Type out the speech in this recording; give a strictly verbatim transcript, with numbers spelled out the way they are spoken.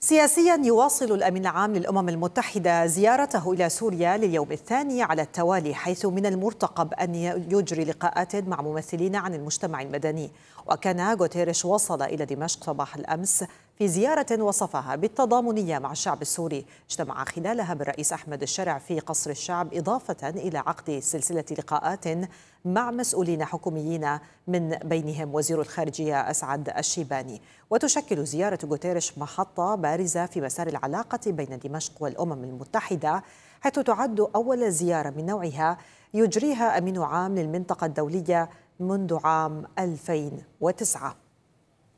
سياسيا، يواصل الأمين العام للأمم المتحدة زيارته إلى سوريا لليوم الثاني على التوالي، حيث من المرتقب أن يجري لقاءات مع ممثلين عن المجتمع المدني. وكان غوتيريش وصل إلى دمشق صباح الأمس في زيارة وصفها بالتضامنية مع الشعب السوري، اجتمع خلالها بالرئيس أحمد الشرع في قصر الشعب، إضافة إلى عقد سلسلة لقاءات مع مسؤولين حكوميين من بينهم وزير الخارجية أسعد الشيباني. وتشكل زيارة غوتيريش محطة بارزة في مسار العلاقة بين دمشق والأمم المتحدة، حيث تعد أول زيارة من نوعها يجريها أمين عام للمنطقة الدولية منذ عام ألفين وتسعة.